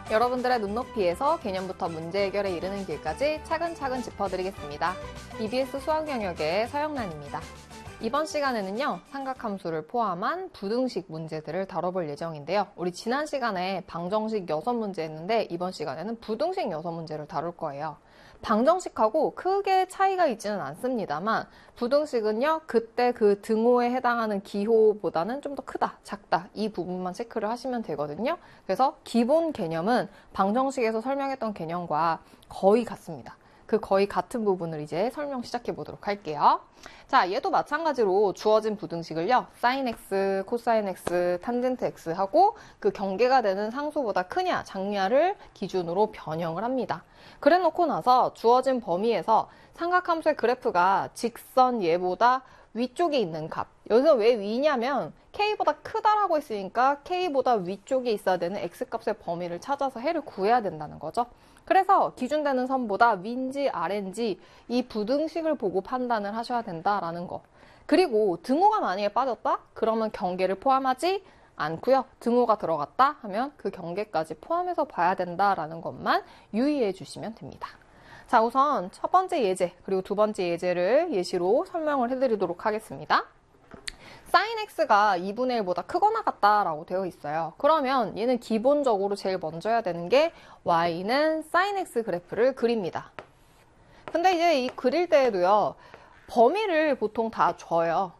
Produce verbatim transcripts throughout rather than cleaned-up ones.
여러분들의 눈높이에서 개념부터 문제 해결에 이르는 길까지 차근차근 짚어드리겠습니다. 이비에스 수학 영역의 서영란입니다. 이번 시간에는요, 삼각함수를 포함한 부등식 문제들을 다뤄볼 예정인데요. 우리 지난 시간에 방정식 여섯 문제 했는데 이번 시간에는 부등식 여섯 문제를 다룰 거예요. 방정식하고 크게 차이가 있지는 않습니다만 부등식은요, 그때 그 등호에 해당하는 기호보다는 좀 더 크다, 작다 이 부분만 체크를 하시면 되거든요. 그래서 기본 개념은 방정식에서 설명했던 개념과 거의 같습니다. 그 거의 같은 부분을 이제 설명 시작해 보도록 할게요. 자, 얘도 마찬가지로 주어진 부등식을요, 사인 x, 코사인 x, 탄젠트 x 하고 그 경계가 되는 상수보다 크냐, 작냐를 기준으로 변형을 합니다. 그래 놓고 나서 주어진 범위에서 삼각함수의 그래프가 직선 얘보다 위쪽에 있는 값. 여기서 왜 위냐면 k보다 크다라고 했으니까 k보다 위쪽에 있어야 되는 x값의 범위를 찾아서 해를 구해야 된다는 거죠. 그래서 기준되는 선보다 위인지 아래인지 이 부등식을 보고 판단을 하셔야 된다라는 거. 그리고 등호가 만약에 빠졌다? 그러면 경계를 포함하지 않고요. 등호가 들어갔다 하면 그 경계까지 포함해서 봐야 된다라는 것만 유의해 주시면 됩니다. 자, 우선 첫 번째 예제 그리고 두 번째 예제를 예시로 설명을 해드리도록 하겠습니다. 사인 x가 이분의 일보다 크거나 같다라고 되어 있어요. 그러면 얘는 기본적으로 제일 먼저 해야 되는 게 y는 사인 x 그래프를 그립니다. 근데 이제 이 그릴 때에도요, 범위를 보통 다 줘요.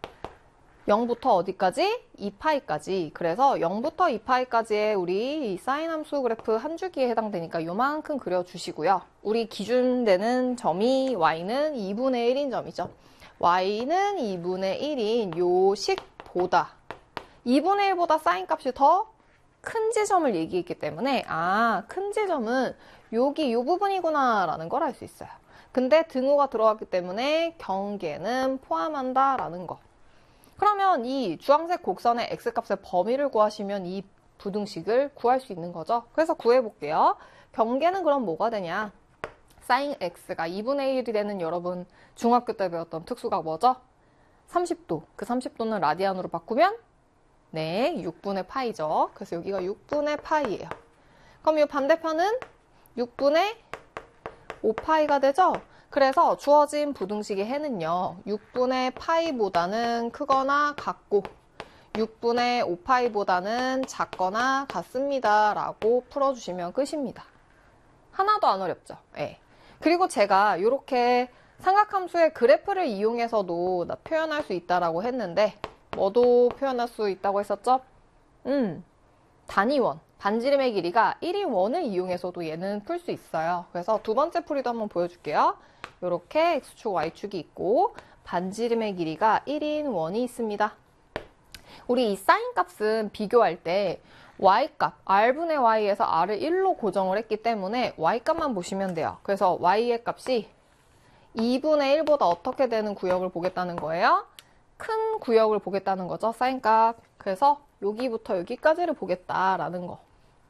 영부터 어디까지? 이 파이까지. 그래서 영부터 이 파이까지의 우리 이 사인 함수 그래프 한 줄기에 해당되니까 요만큼 그려주시고요. 우리 기준되는 점이 y는 이분의 일인 점이죠. y는 이분의 일인 요 식보다 이분의 일보다 사인 값이 더 큰 지점을 얘기했기 때문에 아, 큰 지점은 여기 요 부분이구나 라는 걸 알 수 있어요. 근데 등호가 들어갔기 때문에 경계는 포함한다 라는 거. 그러면 이 주황색 곡선의 x값의 범위를 구하시면 이 부등식을 구할 수 있는 거죠. 그래서 구해볼게요. 경계는 그럼 뭐가 되냐? 사인 x가 이분의 일이 되는 여러분 중학교 때 배웠던 특수가 뭐죠? 삼십 도. 그 삼십 도는 라디안으로 바꾸면 네, 육분의 파이죠. 그래서 여기가 육분의 파이예요. 그럼 이 반대편은 육분의 오 파이가 되죠? 그래서 주어진 부등식의 해는요, 육분의 파이보다는 크거나 같고 육분의 오 파이보다는 작거나 같습니다 라고 풀어주시면 끝입니다. 하나도 안 어렵죠? 네. 그리고 제가 이렇게 삼각함수의 그래프를 이용해서도 나 표현할 수 있다라고 했는데 뭐도 표현할 수 있다고 했었죠? 음, 단위원, 반지름의 길이가 일인 원을 이용해서도 얘는 풀 수 있어요. 그래서 두 번째 풀이도 한번 보여줄게요. 이렇게 x축, y축이 있고 반지름의 길이가 일인 원이 있습니다. 우리 이 사인 값은 비교할 때 y값, r분의 y에서 r을 일로 고정을 했기 때문에 y값만 보시면 돼요. 그래서 y의 값이 이분의 일보다 어떻게 되는 구역을 보겠다는 거예요? 큰 구역을 보겠다는 거죠, 사인값. 그래서 여기부터 여기까지를 보겠다라는 거.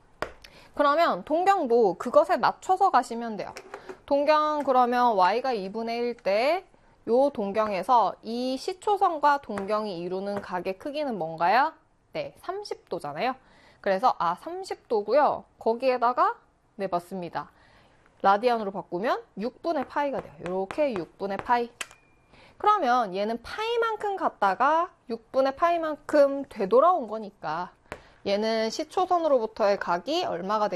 그러면 동경도 그것에 맞춰서 가시면 돼요. 동경 그러면 y가 이분의 일일 때 요 동경에서 이 시초선과 동경이 이루는 각의 크기는 뭔가요? 네, 삼십 도잖아요. 그래서 아, 삼십 도고요. 거기에다가 네, 맞습니다. 라디안으로 바꾸면 육분의 파이가 돼요. 이렇게 육분의 파이. 그러면 얘는 파이만큼 갔다가 육분의 파이만큼 되돌아온 거니까 얘는 시초선으로부터의 각이 얼마가 되겠어요?